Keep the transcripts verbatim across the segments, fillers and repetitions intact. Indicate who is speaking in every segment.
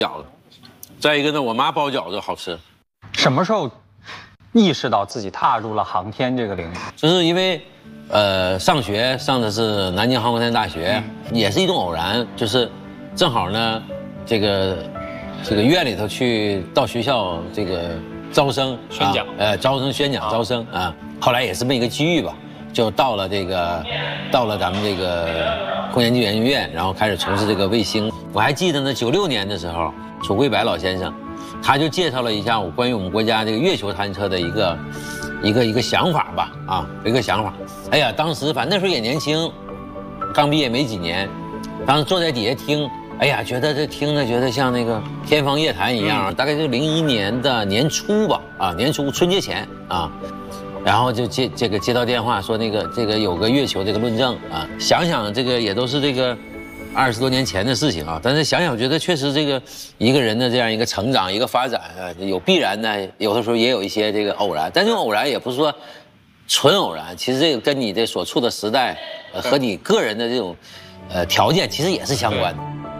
Speaker 1: 饺子，再一个呢，我妈包饺子好吃。
Speaker 2: 什么时候意识到自己踏入了航天这个领域？
Speaker 1: 就是因为，呃，上学上的是南京航空天大学，嗯、也是一种偶然，就是正好呢，这个这个院里头去到学校这个招生
Speaker 3: 宣讲，
Speaker 1: 啊、呃，招生宣讲招生啊，后来也是这么一个机遇吧，就到了这个到了咱们这个空间技术研究院，然后开始从事这个卫星。我还记得呢，九六年的时候，楚桂白老先生。他就介绍了一下我关于我们国家这个月球探测的一个一个一个想法吧，啊，一个想法。哎呀，当时反正那时候也年轻，刚毕业没几年，当时坐在底下听，哎呀，觉得这听着觉得像那个天方夜谭一样。嗯、大概就零一年的年初吧，啊，年初春节前啊，然后就接这个接到电话说那个这个有个月球这个论证啊，想想这个也都是这个。二十多年前的事情啊，但是想想，我觉得确实这个一个人的这样一个成长、一个发展啊，有必然呢，有的时候也有一些这个偶然，但这种偶然也不是说纯偶然，其实这个跟你这所处的时代、呃、和你个人的这种呃条件其实也是相关的。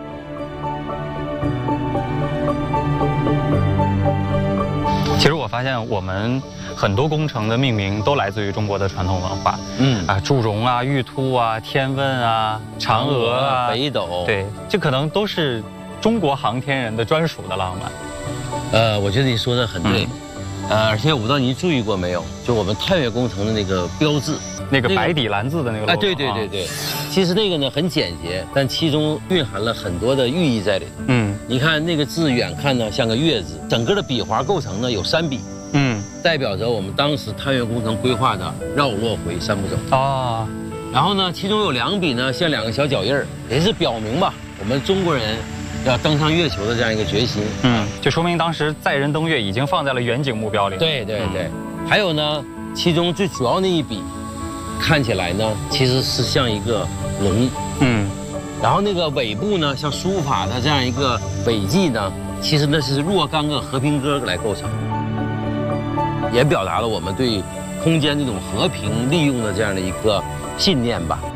Speaker 2: 其实我发现我们很多工程的命名都来自于中国的传统文化，嗯啊，祝融啊、玉兔啊、天问啊、嫦娥啊、
Speaker 1: 北斗，
Speaker 2: 对，这可能都是中国航天人的专属的浪漫。
Speaker 1: 呃，我觉得你说的很对，嗯、呃，而且我不知道您注意过没有，就我们探月工程的那个标志，
Speaker 2: 那个白底蓝字的那个 logo，
Speaker 1: 哎，对对对对，其实那个呢很简洁，但其中蕴含了很多的寓意在里头。嗯，你看那个字远看呢像个月字，整个的笔划构成呢有三笔。嗯，代表着我们当时探月工程规划的绕落回三步走啊。然后呢，其中有两笔呢像两个小脚印儿，也是表明吧我们中国人要登上月球的这样一个决心。
Speaker 2: 嗯，就说明当时载人登月已经放在了远景目标里。
Speaker 1: 对对对，嗯、还有呢，其中最主要那一笔，看起来呢其实是像一个龙。嗯，然后那个尾部呢像书法的这样一个尾迹呢，其实那是若干个和平鸽来构成。也表达了我们对空间这种和平利用的这样的一个信念吧。